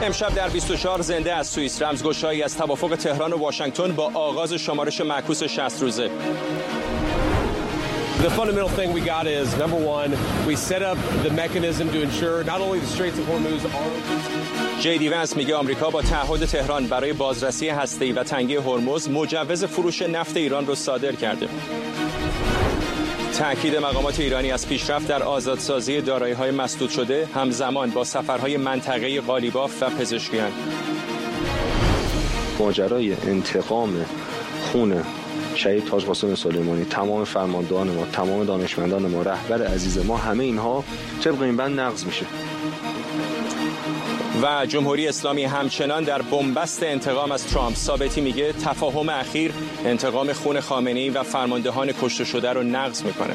امشب در 24 زنده از سوئیس رمزگشایی از توافق تهران و واشنگتن با آغاز شمارش معکوس 60 روزه. The fundamental thing we got is, number one, we set up the mechanism to ensure not only the Straits of Hormuz are... جی دی ونس میگه آمریکا با تعهد تهران برای بازرسی هسته‌ای و تنگه هرمز مجوز فروش نفت ایران رو صادر کرده. تأکید مقامات ایرانی از پیشرفت در آزادسازی دارایی‌های مسدود شده همزمان با سفرهای منطقه‌ای قالیباف و پزشکیان. ماجرای انتقام خون شهید تاج قاسم سلیمانی، تمام فرماندهان ما، تمام دانشمندان ما، رهبر عزیز ما، همه اینها طبق این بند نقض میشه. و جمهوری اسلامی همچنان در بنبست انتقام از ترامپ. ثابتی میگه تفاهم اخیر انتقام خون خامنه‌ای و فرماندهان کشته شده رو نقض میکنه.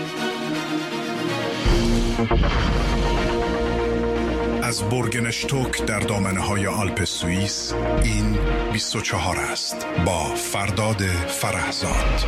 از بورگنشتوک در دامنه‌های آلپ سوئیس این 24 است با فرداد فرهزاد.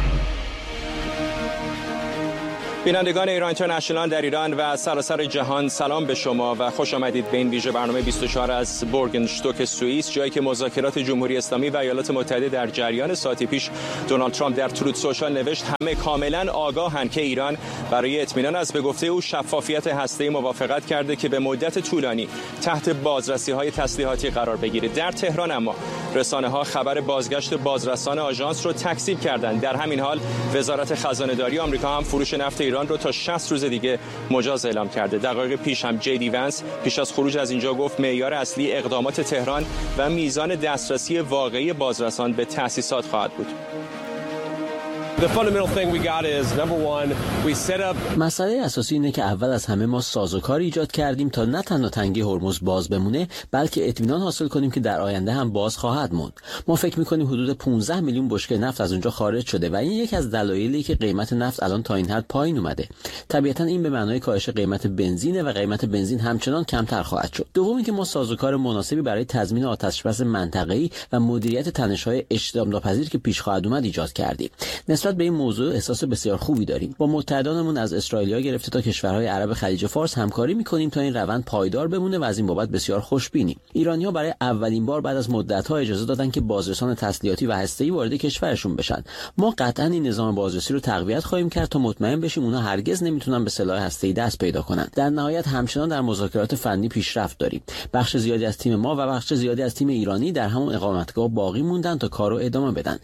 بینندگان ایران اینترنشنال در ایران و سراسر جهان سلام به شما و خوش آمدید به این ویژه برنامه 24 از بورگنشتوک سوئیس، جایی که مذاکرات جمهوری اسلامی و ایالات متحده در جریان. ساعتی پیش دونالد ترامپ در تروت سوشال نوشت همه کاملا آگاهند که ایران برای اطمینان از به گفته او شفافیت هسته‌ای موافقت کرده که به مدت طولانی تحت بازرسی‌های تسلیحاتی قرار بگیرد. در تهران اما رسانه‌ها خبر بازگشت بازرسان آژانس رو تکذیب کردند. در همین حال وزارت خزانه‌داری آمریکا هم فروش نفت ایران رو تا 60 روز دیگه مجاز اعلام کرده. دقایق پیش هم جی دی ونس پیش از خروج از اینجا گفت معیار اصلی اقدامات تهران و میزان دسترسی واقعی بازرسان به تأسیسات خواهد بود. The fundamental thing we got is, number one, we set up... مسئله اساسی اینه که اول از همه ما سازوکار ایجاد کردیم تا نه تنها تنگه هرمز باز بمونه، بلکه اطمینان حاصل کنیم که در آینده هم باز خواهد موند. ما فکر می‌کنیم حدود 15 میلیون بشکه نفت از اونجا خارج شده و این یکی از دلایلی که قیمت نفت الان تا این حد پایین اومده. طبیعتاً این به معنای کاهش قیمت بنزینه و قیمت بنزین همچنان کمتر خواهد شد. دوم اینکه ما سازوکار مناسبی برای تضمین آتش‌بس منطقه‌ای و مدیریت تنش‌های اجتناب‌ناپذیر که پیش خواهد اومد ایجاد کردیم. نسبت به این موضوع احساس بسیار خوبی داریم. با متحدانمون از اسرائیل گرفته تا کشورهای عرب خلیج فارس همکاری می‌کنیم تا این روند پایدار بمونه و از این بابت بسیار خوشبینیم. ایرانی‌ها برای اولین بار بعد از مدت‌ها اجازه دادن که بازرسان تسلیحاتی و هسته‌ای وارد کشورشون بشن. ما قطعاً این نظام بازرسی رو تقویت خواهیم کرد تا مطمئن بشیم اونها هرگز نمیتونن به سلاح هسته‌ای دست پیدا کنن. در نهایت همچنان در مذاکرات فنی پیشرفت داریم. بخش زیادی از تیم ما و بخش زیادی از تیم ایرانی در همون اقامتگاه باقی موندن تا کارو ادامه بدن.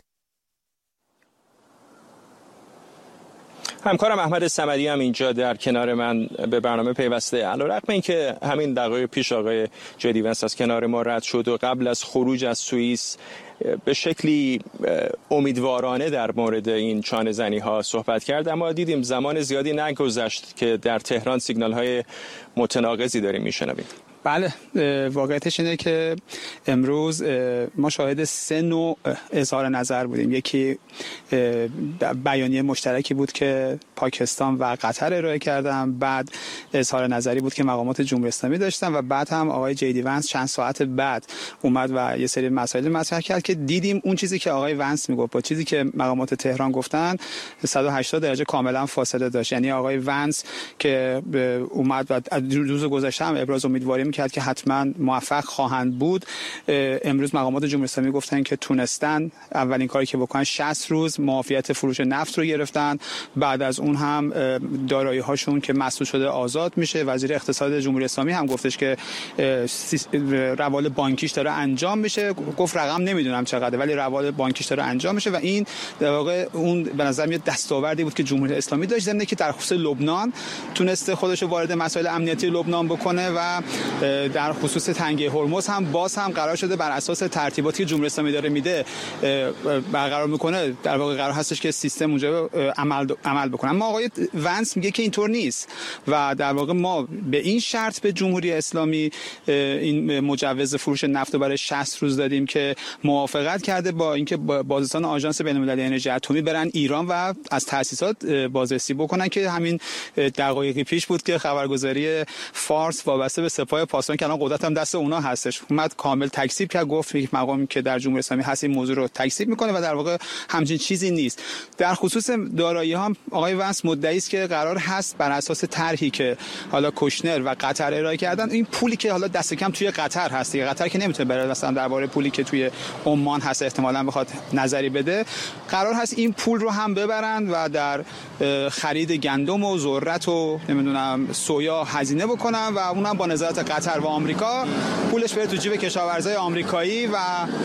همکارم احمد صمدی هم اینجا در کنار من به برنامه پیوسته. علیرغم اینکه همین دقایق پیش آقای جی دی ونس از کنار ما رد شد و قبل از خروج از سوئیس به شکلی امیدوارانه در مورد این چانه زنی ها صحبت کرد، اما دیدیم زمان زیادی نگذشت که در تهران سیگنال های متناقضی داریم میشنویم. بله، واقعیتش اینه که امروز ما شاهد 3 نوع اظهار نظر بودیم. یکی بیانیه مشترکی بود که پاکستان و قطر ارائه کردن، بعد اظهار نظری بود که مقامات جمهوری اسلامی داشتن و بعد هم آقای جی دی ونس چند ساعت بعد اومد و یه سری مسائل مطرح کرد که دیدیم اون چیزی که آقای ونس میگفت با چیزی که مقامات تهران گفتن 180 درجه کاملا فاصله داشت. یعنی آقای ونس که اومد و روز گذشته هم ابراز امیدواری کرد که حتما موفق خواهند بود، امروز مقامات جمهوری اسلامی گفتن که تونستن. اولین کاری که بکنن 60 روز معافیت فروش نفت رو گرفتن، بعد از اون هم دارایی هاشون که مسدود شده آزاد میشه. وزیر اقتصاد جمهوری اسلامی هم گفتش که روال بانکیش داره انجام میشه، گفت رقم نمیدونم چقدره ولی روال بانکیش داره انجام میشه و این در واقع اون به نظر میاد دستاوردی بود که جمهوری اسلامی داشت، ضمن که در خصوص لبنان تونسته خودش رو وارد مسائل امنیتی لبنان بکنه و در خصوص تنگه هرمز هم باز هم قرار شده بر اساس ترتیباتی که جمهوری اسلامی داره میده برقرار میکنه، در واقع قرار هستش که سیستم اونجا عمل بکنه. اما آقای ونس میگه که اینطور نیست و در واقع ما به این شرط به جمهوری اسلامی این مجوز فروش نفت رو برای 60 روز دادیم که موافقت کرده با اینکه بازرسان آژانس بین‌المللی انرژی اتمی برن ایران و از تأسیسات بازرسی بکنن، که همین دقایقی پیش بود که خبرگزاری فارس وابسته به سپاه پاسداران که الان قدرت هم دست اونا هستش، اومد کامل تکذیب کرد، گفت یک مقامی که در جمهوری اسلامی هست این موضوع رو تکذیب میکنه و در واقع همچین چیزی نیست. در خصوص دارایی ها آقای ونس مدعی است که قرار هست بر اساس طرحی که حالا کوشنر و قطر ارائه کردن، این پولی که حالا دست کم توی قطر هست، قطر که نمیتونه بره مثلا درباره پولی که توی عمان هست احتمالاً بخواد نظری بده، قرار هست این پول رو هم ببرن و در خرید گندم و ذرت و نمیدونم سویا هزینه بکنن و اونم با نظارت قطر و آمریکا، پولش بره تو جیب کشاورزای آمریکایی و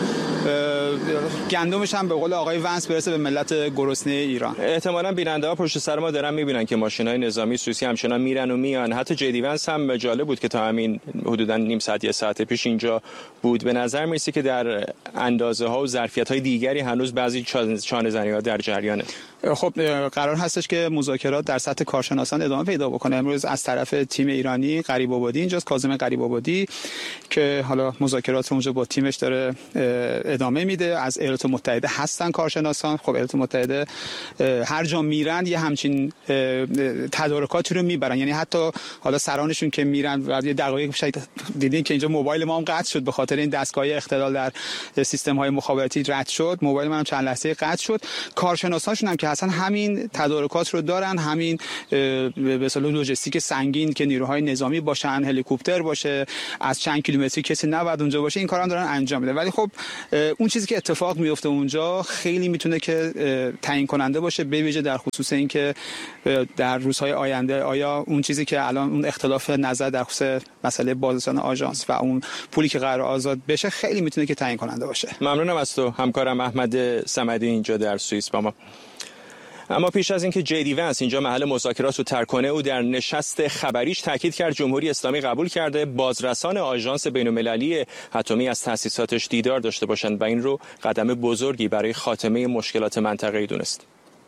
گندمش هم به قول آقای ونس برسه به ملت گرسنه ایران. احتمالاً بیننده‌ها پشت سر ما دارن میبینن که ماشین‌های نظامی سوئیسی همچنان میرن و میان. حتی جدی ونس هم جالب بود که تا همین حدوداً نیم ساعت یک ساعت پیش اینجا بود. به نظر میرسه که در اندازه‌ها و ظرفیت‌های دیگری هنوز بعضی چانه‌زنی‌ها در جریانه. خب قرار هستش که مذاکرات در سطح کارشناسان ادامه پیدا بکنه. امروز از طرف تیم ایرانی قریب آبادی اینجاست، کاظم قریب آبادی که حالا مذاکرات رو اونجا با تیمش داره ادامه میده. از ایالات متحده هستن کارشناسان. خب ایالات متحده هر جا میرن یه همچین تدارکاتی رو میبرن، یعنی حتی حالا سرانشون که میرن و یه دقایق دیدین که اینجا موبایل ما هم قطع شد به خاطر این دستگاه اختلال در سیستم های مخابراتی رد شد، موبایل من هم چند لحظه قطع شد. کارشناسانشون هم که اصلا همین تدارکات رو دارن، همین به اصطلاح لوجستیک سنگین که نیروهای نظامی باشن، هلیکوپتر باشه، از چند کیلومتری کسی نباید اونجا باشه، این کارا هم دارن انجام میدن. ولی خب اون چیزی که اتفاق میفته اونجا خیلی میتونه که تعیین کننده باشه، به ویژه در خصوص اینکه در روزهای آینده آیا اون چیزی که الان اون اختلاف نظر در خصوص مسئله بازرسان آژانس و اون پولی که قرار آزاد بشه خیلی میتونه که تعیین کننده باشه. ممنونم از تو همکارم احمد صمدی اینجا در سوئیس با ما. اما پیش از اینکه جدی ونس اینجا محل مذاکرات رو ترک کنه، او در نشست خبریش تاکید کرد جمهوری اسلامی قبول کرده بازرسان آژانس بین‌المللی اتمی از تأسیساتش دیدار داشته باشند و این رو قدم بزرگی برای خاتمه مشکلات منطقه‌ای دونست.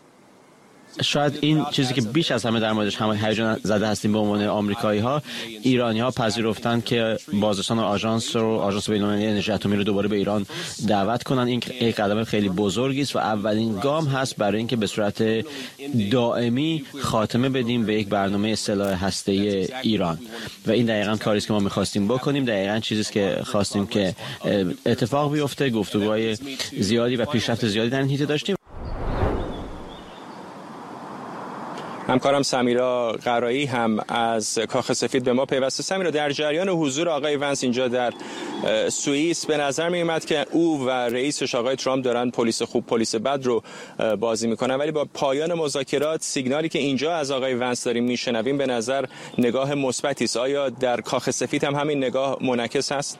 شاید این چیزی که بیش از همه در موردش همه هیجان زده هستیم به عنوان آمریکایی‌ها، ایرانی‌ها پذیرفتن که بازرسان آژانس بین‌المللی انرژی اتمی رو دوباره به ایران دعوت کنن. این یک قدم خیلی بزرگی است و اولین گام هست برای اینکه به صورت دائمی خاتمه بدیم به یک برنامه سلاح هسته‌ای ایران و این دقیقاً کاری است که ما می‌خواستیم بکنیم، دقیقاً چیزی است که خواستیم که اتفاق بیفته. گفتگوهای زیادی و پیشرفت زیادی در این حیطه داشتیم. همکارم سمیرا قرایی هم از کاخ سفید به ما پیوسته. سمیرا، در جریان حضور آقای ونس اینجا در سوئیس به نظر می اومد که او و رئیسش آقای ترامپ دارن پلیس خوب پلیس بد رو بازی میکنن، ولی با پایان مذاکرات سیگنالی که اینجا از آقای ونس داریم میشنویم به نظر نگاه مثبتی است. آیا در کاخ سفید هم همین نگاه منعکس هست؟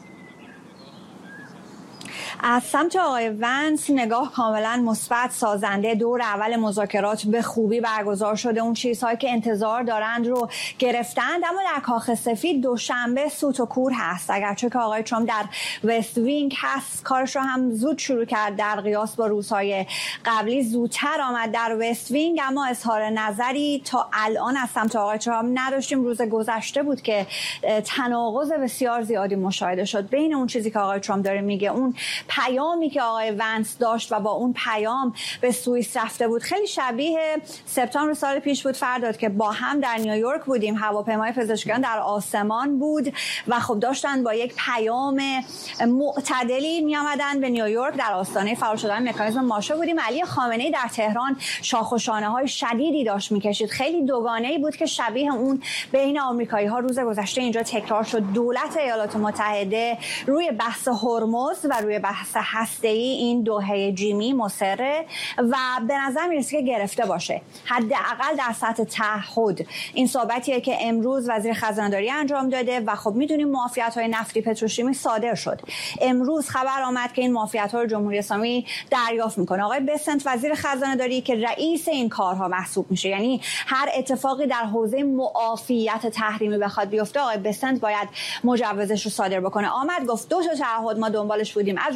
از سمت آقای ونس نگاه کاملا مثبت، سازنده. دور اول مذاکرات به خوبی برگزار شده، اون چیزهایی که انتظار دارند رو گرفتند. اما در کاخ سفید دوشنبه سوت و کور هست، اگرچه که آقای ترامپ در وست وینگ هست، کارش رو هم زود شروع کرد در قیاس با روزهای قبلی، زودتر آمد در وست وینگ، اما اظهار نظری تا الان از سمت آقای ترامپ نداشتیم. روز گذشته بود که تناقض بسیار زیادی مشاهده شد بین اون چیزی که آقای ترامپ داره میگه، اون پیامی که آقای ونس داشت و با اون پیام به سوئیس رفته بود. خیلی شبیه سپتامبر سال پیش بود فرداد که با هم در نیویورک بودیم، هواپیمای پزشکیان در آسمان بود و خب داشتن با یک پیام معتدلی می آمدن به نیویورک. در آستانه فعال شدن مکانیزم ماشه بودیم. علی خامنه‌ای در تهران شاخ و شانه های شدیدی داشت میکشید. خیلی دوگانه‌ای بود که شبیه اون بین آمریکایی‌ها روز گذشته اینجا تکرار شد. دولت ایالات متحده روی بحث هرمز و روی بحث هسته‌ای این دوحه جیمی مصره و به نظر میرسه که گرفته باشه، حداقل در سطح تعهد. این صحبتیه که امروز وزیر خزانه‌داری انجام داده و خب میدونیم معافیت‌های نفتی پتروشیمی صادر شد. امروز خبر آمد که این معافیت‌ها رو جمهوری اسلامی دریافت میکنه. آقای بسنت وزیر خزانه‌داری که رئیس این کارها محسوب میشه، یعنی هر اتفاقی در حوزه معافیت تحریمی بخواد بیفته آقای بسنت باید مجوزش رو صادر بکنه. آمد گفت 2 تا تعهد ما دنبالش بودیم از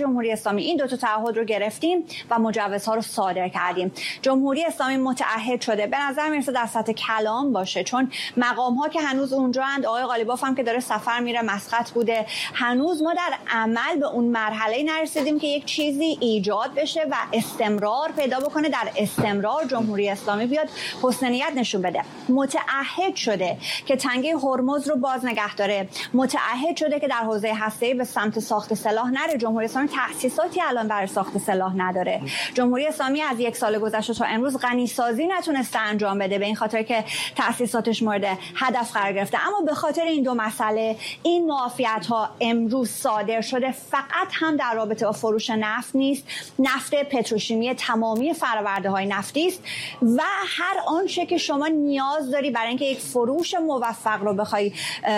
جمهوری اسلامی این دو تا تعهد رو گرفتیم و مجوزها رو صادر کردیم. جمهوری اسلامی متعهد شده، به نظر میرسه در سطح کلام باشه، چون مقام ها که هنوز اونجا اند، آقای قالیباف هم که داره سفر میره مسقط بوده، هنوز ما در عمل به اون مرحله نرسیدیم که یک چیزی ایجاد بشه و استمرار پیدا بکنه، در استمرار جمهوری اسلامی بیاد حسن نیت نشون بده. متعهد شده که تنگه هرمز رو باز نگه داره، متعهد شده که در حوزه هسته‌ای به سمت ساخت سلاح نره. جمهوری اسلامی تأسیساتی الان برای ساخت سلاح نداره. جمهوری اسلامی از یک سال گذشته تا امروز غنیسازی نتونسته انجام بده، به این خاطر که تأسیساتش مورد هدف قرار گرفته. اما به خاطر این دو مسئله این معافیت‌ها امروز صادر شده. فقط هم در رابطه با فروش نفت نیست، نفت پتروشیمی تمامی فرآورده‌های نفتی است و هر آنچه که شما نیاز داری برای اینکه یک فروش موفق رو بخوای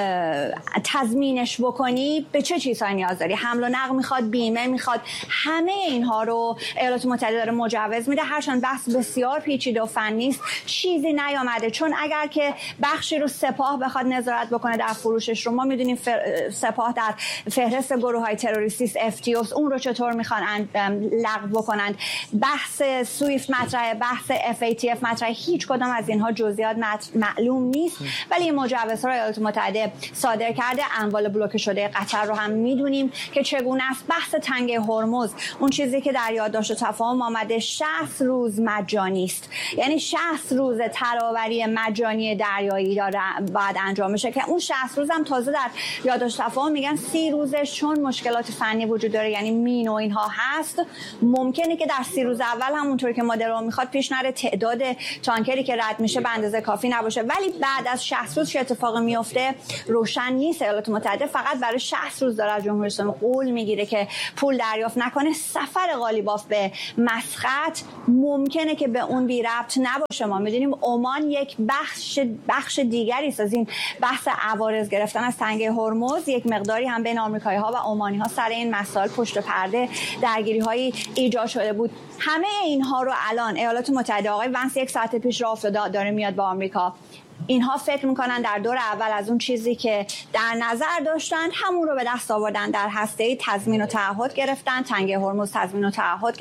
تضمینش بکنی، به چه چیزهایی نیاز داری؟ حمل و نقل میخواد، بیمه میخواد، همه اینها رو ایالات متحده داره مجوز میده. هرچند بحث بسیار پیچیده و فنی است، چیزی نیامده. چون اگر که بخشی رو سپاه بخواد نظارت بکنه در فروشش رو، ما میدونیم سپاه در فهرست گروه‌های تروریستی FTOs، اون رو چطور میخوان لغو بکنن. بحث سویفت مطرحه، بحث FATF مطرحه، هیچ کدام از اینها جزئیات معلوم نیست، ولی این مجوزها رو ایالات متحده صادر کرده. اموال بلوکه شده قطر رو هم میدونیم که چگونه است. بحث تنگه هرمز، اون چیزی که در یادداشت و تفاهم آمده 60 روز مجانی است، یعنی 60 روز تراوری مجانی دریایی داره بعد انجام بشه، که اون 60 روز هم تازه در یادداشت تفاهم میگن 30 روزش چون مشکلات فنی وجود داره، یعنی مین و اینها هست، ممکنه که در 30 روز اول همونطوری که مدل میخواد پیش نره، تعداد تانکری که رد میشه به اندازه کافی نباشه. ولی بعد از 60 روز چه اتفاقی میفته روشن نیست. ایالات متحده فقط برای 60 روز داره از جمهوری اسلامی قول میگیره که پول دریافت نکنه. سفر قالیباف به مسقط ممکنه که به اون بی ربط نباشه. ما میدونیم عمان یک بخش دیگری است از این بحث عوارض گرفتن از تنگه هرمز. یک مقداری هم بین آمریکایی‌ها و عمانی‌ها سر این مسائل پشت پرده درگیری‌های ایجاد شده بود. همه اینها رو الان ایالات متحده، آقای ونس یک ساعت پیش راه افتاده داره میاد با آمریکا، اینها فکر میکنن در دور اول از اون چیزی که در نظر داشتن همون رو به دست آوردن. در هسته‌ای تضمین و تعهد گرفتن، تنگه هرمز تضمین و تعهد